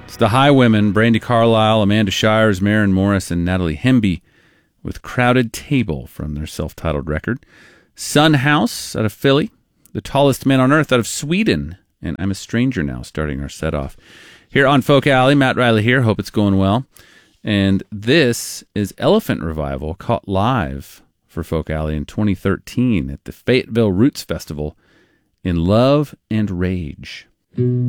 It's the Highwomen, Brandi Carlile, Amanda Shires, Maren Morris, and Natalie Hemby with Crowded Table from their self-titled record. Sun House out of Philly, The Tallest Man on Earth out of Sweden, and I'm a Stranger Now starting our set off. Here on Folk Alley, Matt Riley here. Hope it's going well. And this is Elephant Revival, caught live for Folk Alley in 2013 at the Fayetteville Roots Festival in Love and Rage.